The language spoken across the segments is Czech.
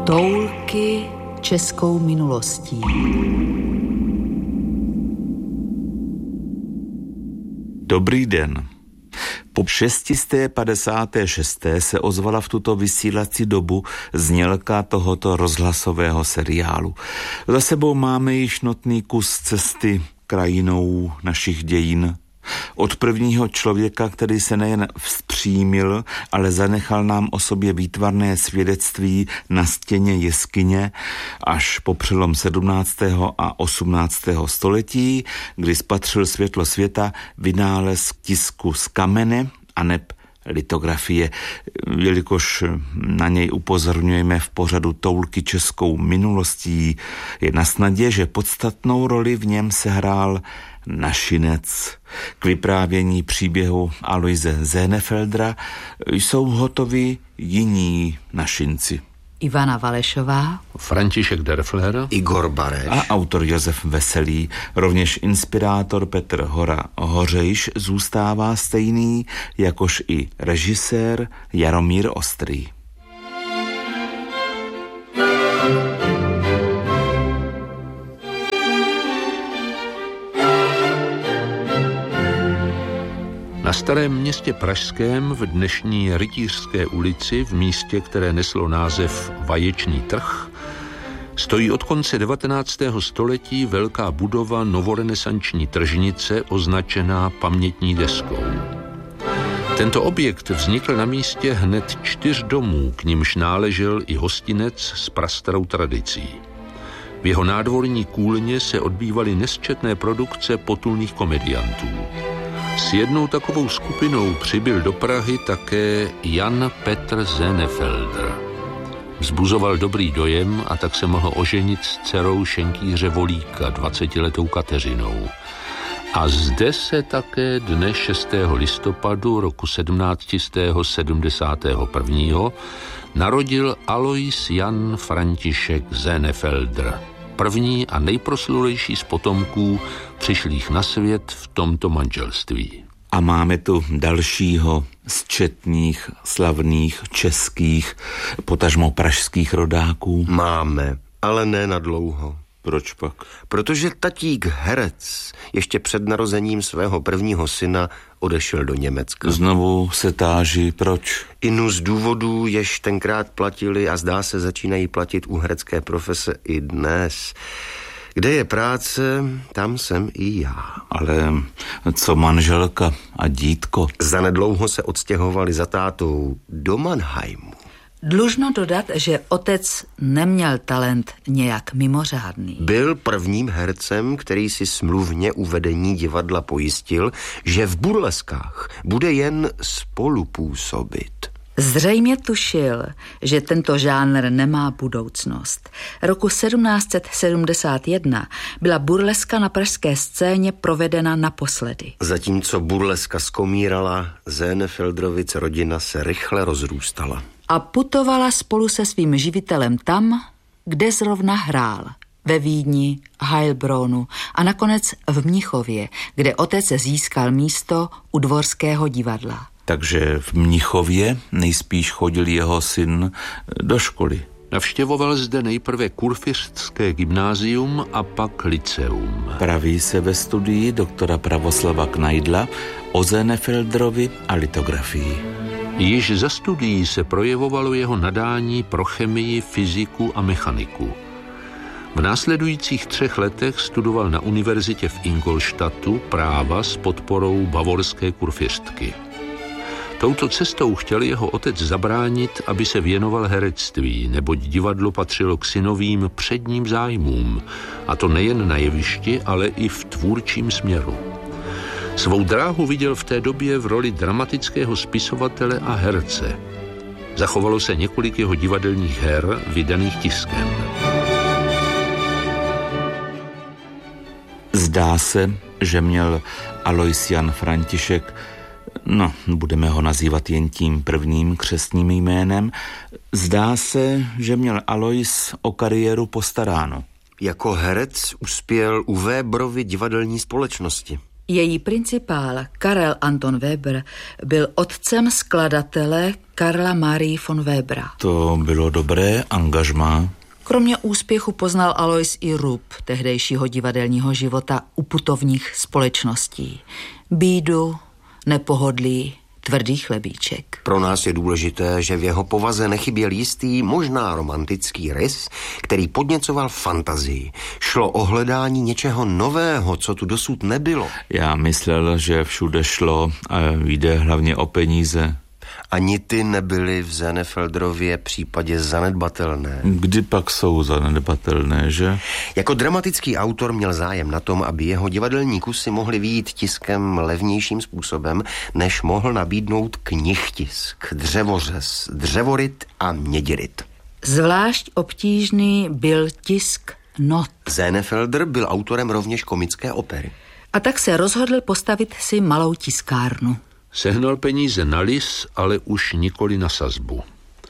Toulky českou minulostí. Dobrý den. Po 656. se ozvala v tuto vysílací dobu znělka tohoto rozhlasového seriálu. Za sebou máme již notný kus cesty krajinou našich dějin. Od prvního člověka, který se nejen vzpřímil, ale zanechal nám o sobě výtvarné svědectví na stěně jeskyně, až po přelom 17. a 18. století, kdy spatřil světlo světa vynález tisku z kamene aneb litografie, jelikož na něj upozorňujeme v pořadu Toulky českou minulostí, je na snadě, že podstatnou roli v něm sehrál našinec. K vyprávění příběhu Aloise Senefeldera jsou hotovi jiní našinci. Ivana Valešová, František Derfler, Igor Bareš a autor Josef Veselý. Rovněž inspirátor Petr Hořejš zůstává stejný, jakož i režisér Jaromír Ostrý. Na Starém Městě pražském v dnešní Rytířské ulici, v místě, které neslo název Vaječný trh, stojí od konce 19. století velká budova novorenesanční tržnice označená pamětní deskou. Tento objekt vznikl na místě hned 4 domů, k nimž náležel i hostinec s prastarou tradicí. V jeho nádvorní kůlně se odbývaly nesčetné produkce potulných komediantů. S jednou takovou skupinou přibyl do Prahy také Jan Petr Senefelder. Vzbuzoval dobrý dojem a tak se mohl oženit s dcerou šenkýře Volíka, 20letou Kateřinou. A zde se také dne 6. listopadu roku 1771 narodil Alois Jan František Senefelder, první a nejproslulejší z potomků přišlých na svět v tomto manželství. A máme tu dalšího z četných, slavných, českých, potažmo pražských rodáků. Máme, ale ne na dlouho. Proč pak? Protože tatík herec ještě před narozením svého prvního syna odešel do Německa. Znovu se táží, proč? Inu z důvodů, jež tenkrát platili a zdá se začínají platit u herecké profese i dnes. Kde je práce, tam jsem i já. Ale co manželka a dítko? Zanedlouho se odstěhovali za tátou do Mannheimu. Dlužno dodat, že otec neměl talent nějak mimořádný. Byl prvním hercem, který si smluvně u vedení divadla pojistil, že v burleskách bude jen spolupůsobit. Zřejmě tušil, že tento žánr nemá budoucnost. Roku 1771 byla burleska na pražské scéně provedena naposledy. Zatímco burleska skomírala, Senefelderovic rodina se rychle rozrůstala. A putovala spolu se svým živitelem tam, kde zrovna hrál. Ve Vídni, Heilbronu a nakonec v Mnichově, kde otec získal místo u Dvorského divadla. Takže v Mnichově nejspíš chodil jeho syn do školy. Navštěvoval zde nejprve kurfiřtské gymnázium a pak lyceum. Praví se ve studii doktora Pravoslava Kneidla o Senefelderovi a litografii. Již za studií se projevovalo jeho nadání pro chemii, fyziku a mechaniku. V následujících 3 letech studoval na univerzitě v Ingolstadtu práva s podporou bavorské kurfiřtky. Touto cestou chtěl jeho otec zabránit, aby se věnoval herectví, neboť divadlo patřilo k synovým předním zájmům, a to nejen na jevišti, ale i v tvůrčím směru. Svou dráhu viděl v té době v roli dramatického spisovatele a herce. Zachovalo se několik jeho divadelních her vydaných tiskem. Zdá se, že měl Alois Jan František, budeme ho nazývat jen tím prvním křestním jménem, zdá se, že měl Alois o kariéru postaráno. Jako herec uspěl u Weberovy divadelní společnosti. Její principál Karel Anton Weber byl otcem skladatele Karla Marii von Webera. To bylo dobré angažmá. Kromě úspěchu poznal Alois i rub tehdejšího divadelního života u putovních společností. Bídu, nepohodlí, tvrdý chlebíček. Pro nás je důležité, že v jeho povaze nechyběl jistý, možná romantický rys, který podněcoval fantazii. Šlo o hledání něčeho nového, co tu dosud nebylo. Já myslel, že všude šlo a jde hlavně o peníze. Ani ty nebyly v Senefeldrově případě zanedbatelné. Kdy pak jsou zanedbatelné, že? Jako dramatický autor měl zájem na tom, aby jeho divadelní kusy mohly vyjít tiskem levnějším způsobem, než mohl nabídnout knihtisk, dřevořez, dřevoryt a mědiryt. Zvlášť obtížný byl tisk not. Senefelder byl autorem rovněž komické opery. A tak se rozhodl postavit si malou tiskárnu. Sehnal peníze na lis, ale už nikoli na sazbu.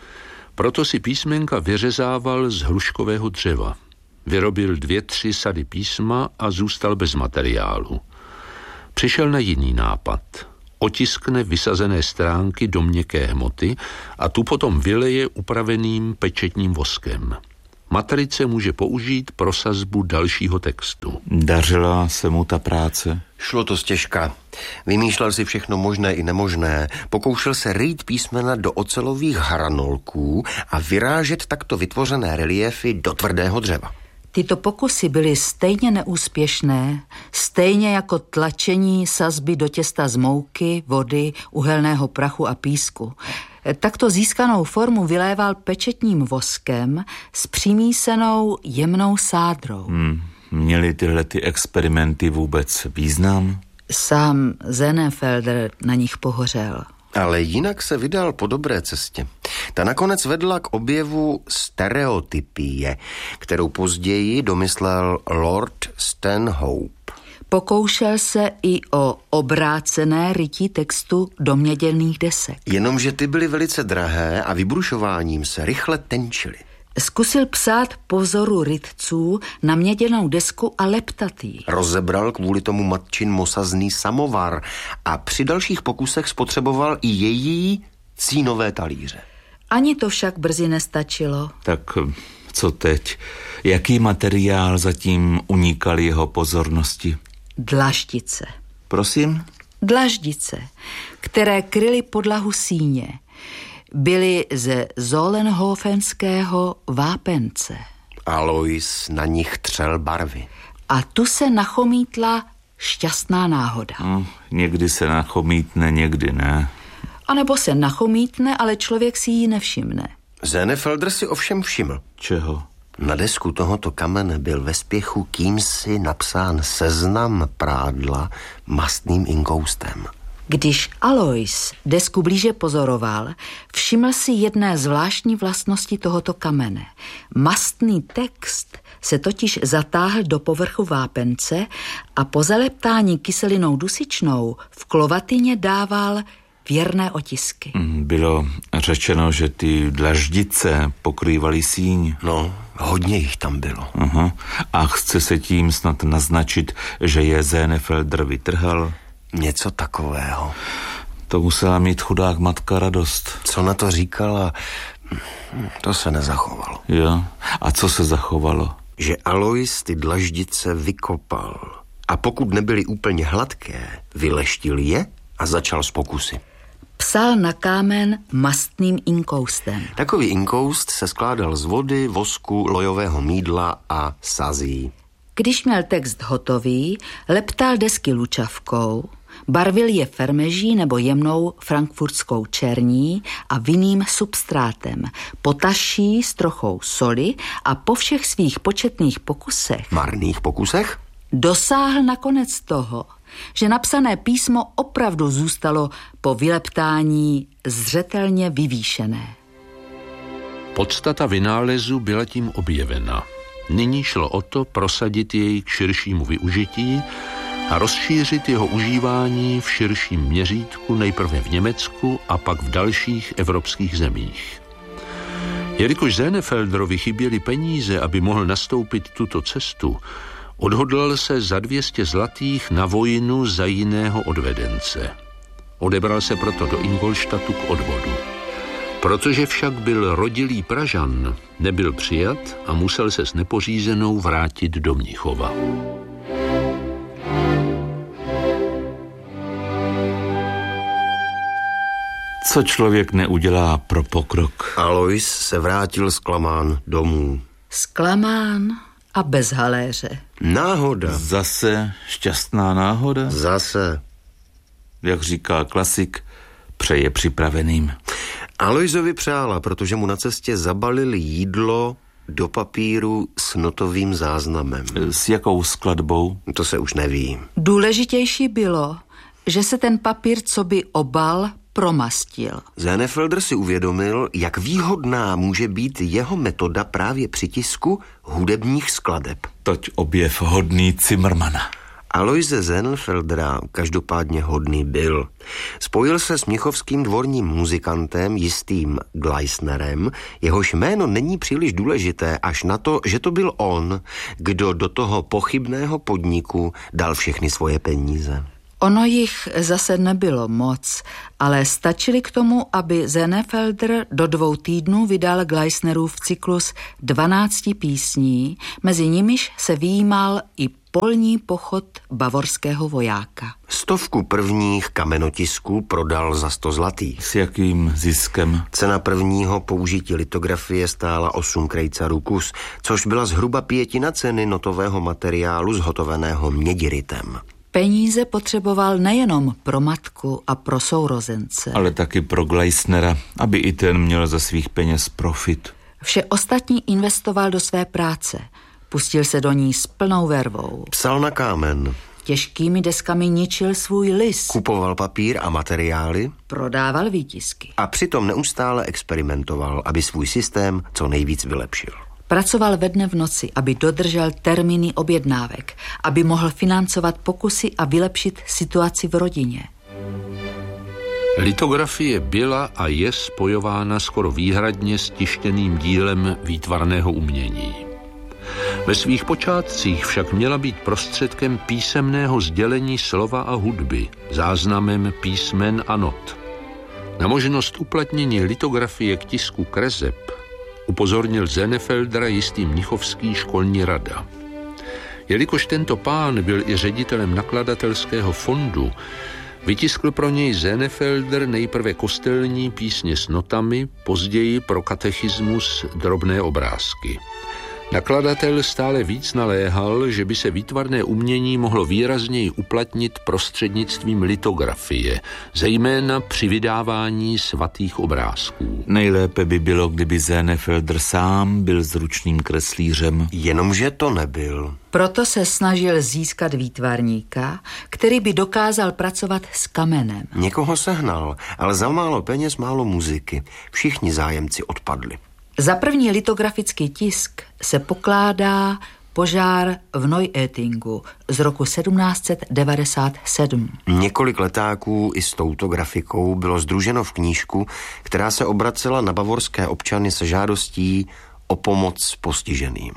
Proto si písmenka vyřezával z hruškového dřeva. Vyrobil 2-3 sady písma a zůstal bez materiálu. Přišel na jiný nápad. Otiskne vysazené stránky do měkké hmoty a tu potom vyleje upraveným pečetním voskem. Matrice může použít pro sazbu dalšího textu. Dařila se mu ta práce? Šlo to ztěžka. Vymýšlel si všechno možné i nemožné. Pokoušel se rýt písmena do ocelových hranolků a vyrážet takto vytvořené reliéfy do tvrdého dřeva. Tyto pokusy byly stejně neúspěšné, stejně jako tlačení sazby do těsta z mouky, vody, uhelného prachu a písku. Takto získanou formu vyléval pečetním voskem s přimísenou jemnou sádrou. Měly tyhle ty experimenty vůbec význam? Sám Senefelder na nich pohořel. Ale jinak se vydal po dobré cestě. Ta nakonec vedla k objevu stereotypie, kterou později domyslel Lord Stanhope. Pokoušel se i o obrácené rytí textu do měděných desek. Jenomže ty byly velice drahé a vybrušováním se rychle tenčily. Zkusil psát po vzoru rytců na měděnou desku a leptat jí. Rozebral kvůli tomu matčin mosazný samovar a při dalších pokusech spotřeboval i její cínové talíře. Ani to však brzy nestačilo. Tak co teď? Jaký materiál zatím unikal jeho pozornosti? Dlaždice. Prosím? Dlaždice, které kryly podlahu síně, byly ze Zollenhofenského vápence. Alois na nich třel barvy. A tu se nachomítla šťastná náhoda. Někdy se nachomítne, někdy ne. A nebo se nachomítne, ale člověk si ji nevšimne. Senefelder si ovšem všiml. Čeho? Na desku tohoto kamene byl ve spěchu kýmsi napsán seznam prádla mastným inkoustem. Když Alois desku blíže pozoroval, všiml si jedné zvláštní vlastnosti tohoto kamene. Mastný text se totiž zatáhl do povrchu vápence a po zaleptání kyselinou dusičnou v klovatyně dával věrné otisky. Bylo řečeno, že ty dlaždice pokrývaly síň. No, hodně jich tam bylo. Aha. A chce se tím snad naznačit, že je Senefelder vytrhal? Něco takového. To musela mít chudák matka radost. Co na to říkala, to se nezachovalo. Jo. A co se zachovalo? Že Alois ty dlaždice vykopal. A pokud nebyly úplně hladké, vyleštil je a začal s pokusy. Psal na kámen mastným inkoustem. Takový inkoust se skládal z vody, vosku, lojového mýdla a sazí. Když měl text hotový, leptal desky lučavkou, barvil je fermeží nebo jemnou frankfurtskou černí a vinným substrátem, potaší s trochou soli a po všech svých početných pokusech, Marných pokusech? dosáhl nakonec toho, že napsané písmo opravdu zůstalo po vyleptání zřetelně vyvýšené. Podstata vynálezu byla tím objevena. Nyní šlo o to prosadit jej k širšímu využití a rozšířit jeho užívání v širším měřítku nejprve v Německu a pak v dalších evropských zemích. Jelikož Senefelderovi chyběly peníze, aby mohl nastoupit tuto cestu, Odhodlal se za 200 zlatých na vojnu za jiného odvedence. Odebral se proto do Ingolštatu k odvodu. Protože však byl rodilý Pražan, nebyl přijat a musel se s nepořízenou vrátit do Mnichova. Co člověk neudělá pro pokrok? Alois se vrátil zklamán domů. Zklamán a bez haléře. Náhoda. Zase šťastná náhoda? Zase. Jak říká klasik, přeje připraveným. Aloisovi přála, protože mu na cestě zabalili jídlo do papíru s notovým záznamem. S jakou skladbou? To se už neví. Důležitější bylo, že se ten papír, co by obal, promastil. Senefelder si uvědomil, jak výhodná může být jeho metoda právě při tisku hudebních skladeb. Toť objev hodný Zimmermana. Aloise Senefeldera každopádně hodný byl. Spojil se s mnichovským dvorním muzikantem jistým Gleisnerem, jehož jméno není příliš důležité až na to, že to byl on, kdo do toho pochybného podniku dal všechny svoje peníze. Ono jich zase nebylo moc, ale stačili k tomu, aby Senefelder do 2 týdnů vydal Gleisnerův cyklus 12 písní, mezi nimiž se vyjímal i polní pochod bavorského vojáka. 100 prvních kamenotisků prodal za 100 zlatých. S jakým ziskem? Cena prvního použití litografie stála 8 krejcarů kus, což byla zhruba 1/5 ceny notového materiálu zhotoveného mědiritem. Peníze potřeboval nejenom pro matku a pro sourozence, Ale taky pro Gleisnera, aby i ten měl za svých peněz profit. Vše ostatní investoval do své práce. Pustil se do ní s plnou vervou. Psal na kámen. Těžkými deskami ničil svůj lis. Kupoval papír a materiály. Prodával výtisky. A přitom neustále experimentoval, aby svůj systém co nejvíc vylepšil. Pracoval ve dne v noci, aby dodržel termíny objednávek, aby mohl financovat pokusy a vylepšit situaci v rodině. Litografie byla a je spojována skoro výhradně s tištěným dílem výtvarného umění. Ve svých počátcích však měla být prostředkem písemného sdělení slova a hudby, záznamem písmen a not. Na možnost uplatnění litografie k tisku kreseb upozornil Senefeldera jistý mnichovský školní rada. Jelikož tento pán byl i ředitelem nakladatelského fondu, vytiskl pro něj Senefelder nejprve kostelní písně s notami, později pro katechismus drobné obrázky. Nakladatel stále víc naléhal, že by se výtvarné umění mohlo výrazněji uplatnit prostřednictvím litografie, zejména při vydávání svatých obrázků. Nejlépe by bylo, kdyby Senefelder sám byl zručným kreslířem. Jenomže to nebyl. Proto se snažil získat výtvarníka, který by dokázal pracovat s kamenem. Někoho sehnal, ale za málo peněz, málo muziky. Všichni zájemci odpadli. Za první litografický tisk se pokládá Požár v Neuötingu z roku 1797. Několik letáků i s touto grafikou bylo sdruženo v knížku, která se obracela na bavorské občany se žádostí o pomoc postiženým.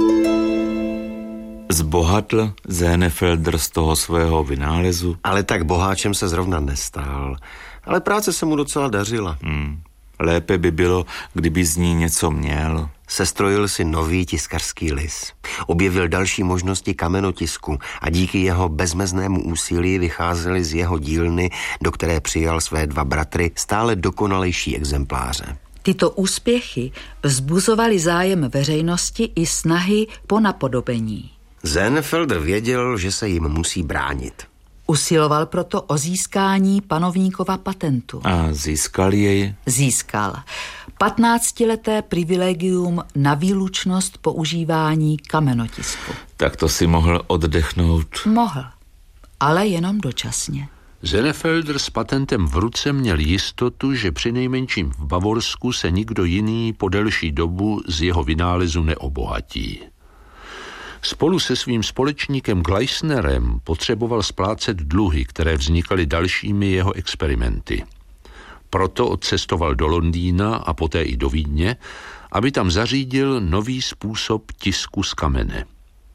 Zbohatl Senefelder z toho svého vynálezu? Ale tak boháčem se zrovna nestál. Ale práce se mu docela dařila. Lépe by bylo, kdyby z ní něco měl. Sestrojil si nový tiskařský lis. Objevil další možnosti kamenotisku a díky jeho bezmeznému úsilí vycházely z jeho dílny, do které přijal své 2 bratry, stále dokonalejší exempláře. Tyto úspěchy vzbuzovaly zájem veřejnosti i snahy po napodobení. Senefelder věděl, že se jim musí bránit. Usiloval proto o získání panovníkova patentu. A získal jej? Získal 15leté privilegium na výlučnost používání kamenotisku. Tak to si mohl oddechnout. Mohl, ale jenom dočasně. Senefelder s patentem v ruce měl jistotu, že přinejmenším v Bavorsku se nikdo jiný po delší dobu z jeho vynálezu neobohatí. Spolu se svým společníkem Gleisnerem potřeboval splácet dluhy, které vznikaly dalšími jeho experimenty. Proto odcestoval do Londýna a poté i do Vídně, aby tam zařídil nový způsob tisku z kamene.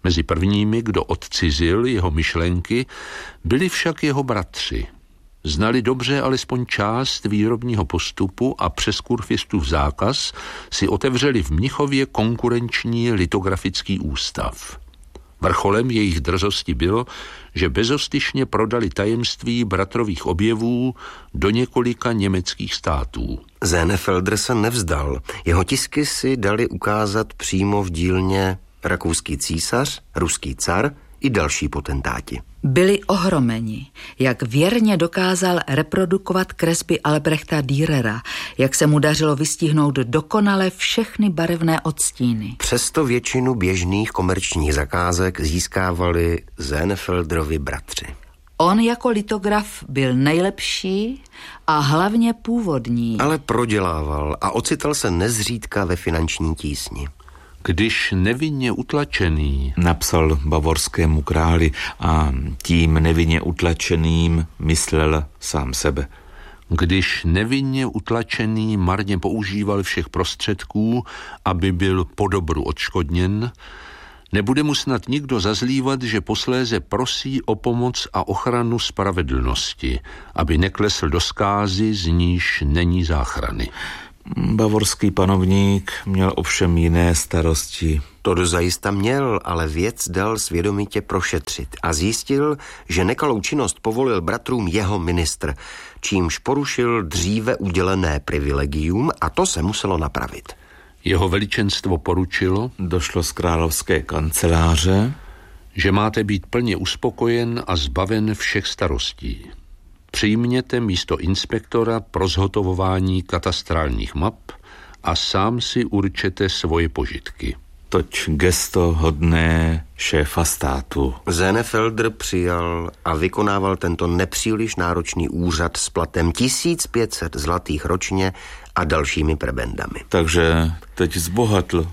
Mezi prvními, kdo odcizil jeho myšlenky, byli však jeho bratři. Znali dobře alespoň část výrobního postupu a přes kurfistův zákaz si otevřeli v Mnichově konkurenční litografický ústav. Vrcholem jejich drzosti bylo, že bezostyšně prodali tajemství bratrových objevů do několika německých států. Senefelder se nevzdal. Jeho tisky si dali ukázat přímo v dílně rakouský císař, ruský car i další potentáti. Byli ohromeni, jak věrně dokázal reprodukovat kresby Albrechta Dürera, jak se mu dařilo vystihnout dokonale všechny barevné odstíny. Přesto většinu běžných komerčních zakázek získávali Senefelderovi bratři. On jako litograf byl nejlepší a hlavně původní. Ale prodělával a ocital se nezřídka ve finanční tísni. Když nevinně utlačený, napsal bavorskému králi a tím nevinně utlačeným myslel sám sebe. Když nevinně utlačený marně používal všech prostředků, aby byl po dobru odškodněn, nebude mu snad nikdo zazlívat, že posléze prosí o pomoc a ochranu spravedlnosti, aby neklesl do zkázy, z níž není záchrany. Bavorský panovník měl ovšem jiné starosti. To dozajista měl, ale věc dal svědomitě prošetřit a zjistil, že nekalou činnost povolil bratrům jeho ministr, čímž porušil dříve udělené privilegium a to se muselo napravit. Jeho veličenstvo poručilo, došlo z královské kanceláře, že máte být plně uspokojen a zbaven všech starostí. Přijměte místo inspektora pro zhotovování katastrálních map a sám si určete svoje požitky. Toť gesto hodné šéfa státu. Senefelder přijal a vykonával tento nepříliš náročný úřad s platem 1500 zlatých ročně a dalšími prebendami. Takže teď zbohatl.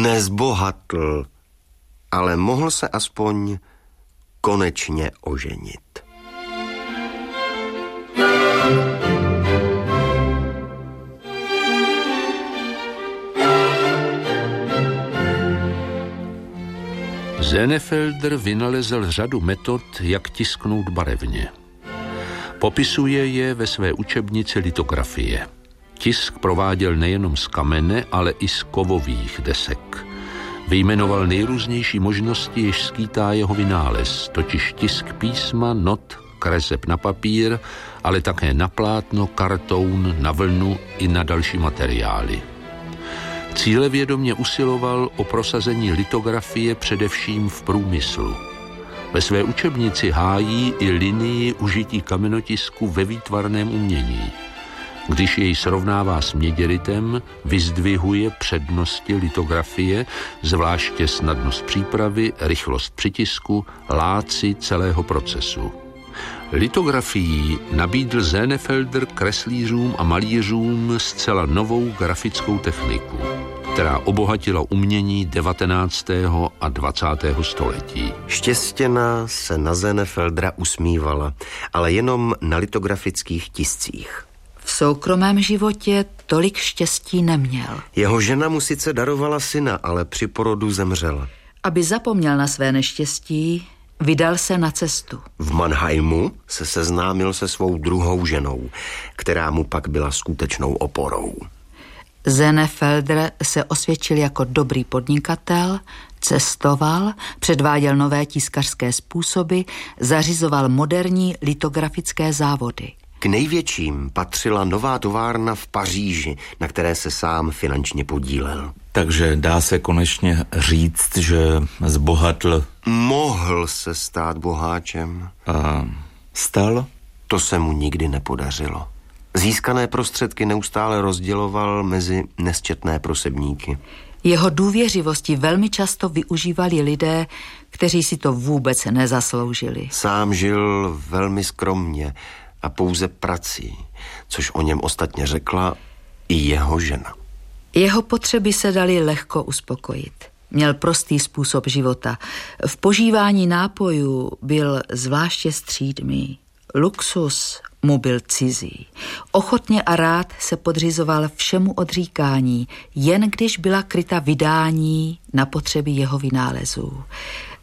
Nezbohatl, ale mohl se aspoň konečně oženit. Senefelder vynalezl řadu metod, jak tisknout barevně. Popisuje je ve své učebnici litografie. Tisk prováděl nejenom z kamene, ale i z kovových desek. Vyjmenoval nejrůznější možnosti, jež skýtá jeho vynález, totiž tisk písma, not, kreseb na papír, ale také na plátno, kartoun, na vlnu i na další materiály. Cílevědomě usiloval o prosazení litografie především v průmyslu. Ve své učebnici hájí i linii užití kamenotisku ve výtvarném umění. Když jej srovnává s měděritem, vyzdvihuje přednosti litografie, zvláště snadnost přípravy, rychlost přitisku, láci celého procesu. Litografií nabídl Senefelder kreslířům a malířům zcela novou grafickou techniku, která obohatila umění 19. a 20. století. Štěstěna se na Senefeldera usmívala, ale jenom na litografických tiscích. V soukromém životě tolik štěstí neměl. Jeho žena mu sice darovala syna, ale při porodu zemřela. Aby zapomněl na své neštěstí, vydal se na cestu. V Mannheimu se seznámil se svou druhou ženou, která mu pak byla skutečnou oporou. Senefelder se osvědčil jako dobrý podnikatel, cestoval, předváděl nové tiskařské způsoby, zařizoval moderní litografické závody. K největším patřila nová továrna v Paříži, na které se sám finančně podílel. Takže dá se konečně říct, že zbohatl. Mohl se stát boháčem. A stal? To se mu nikdy nepodařilo. Získané prostředky neustále rozděloval mezi nesčetné prosebníky. Jeho důvěřivosti velmi často využívali lidé, kteří si to vůbec nezasloužili. Sám žil velmi skromně a pouze prací, což o něm ostatně řekla i jeho žena. Jeho potřeby se daly lehko uspokojit. Měl prostý způsob života. V požívání nápojů byl zvláště střídmý. Luxus mu byl cizí. Ochotně a rád se podřizoval všemu odříkání, jen když byla kryta vydání na potřeby jeho vynálezů.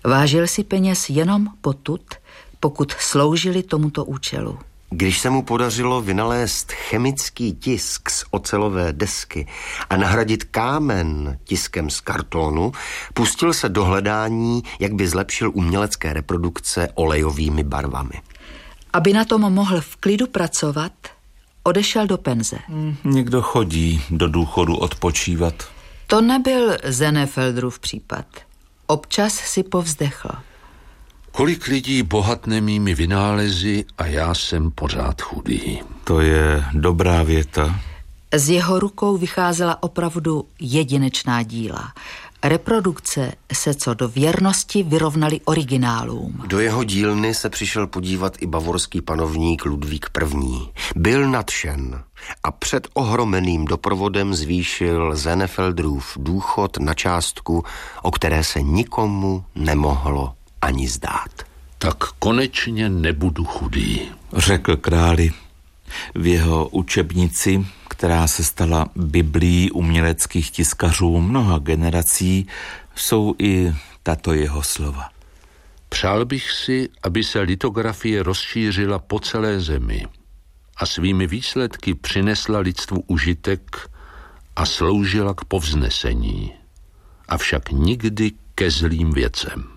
Vážil si peněz jenom potud, pokud sloužili tomuto účelu. Když se mu podařilo vynalézt chemický tisk z ocelové desky a nahradit kámen tiskem z kartonu, pustil se do hledání, jak by zlepšil umělecké reprodukce olejovými barvami. Aby na tom mohl v klidu pracovat, odešel do penze. Někdo chodí do důchodu odpočívat. To nebyl Senefeldrův případ. Občas si povzdechl. Kolik lidí bohatne mými vynálezy a já jsem pořád chudý. To je dobrá věta. Z jeho rukou vycházela opravdu jedinečná díla. Reprodukce se co do věrnosti vyrovnaly originálům. Do jeho dílny se přišel podívat i bavorský panovník Ludvík I. Byl nadšen a před ohromeným doprovodem zvýšil Senefeldrův důchod na částku, o které se nikomu nemohlo ani zdát. Tak konečně nebudu chudý, řekl králi. V jeho učebnici, která se stala biblií uměleckých tiskařů mnoha generací, jsou i tato jeho slova. Přál bych si, aby se litografie rozšířila po celé zemi a svými výsledky přinesla lidstvu užitek a sloužila k povznesení, avšak nikdy ke zlým věcem.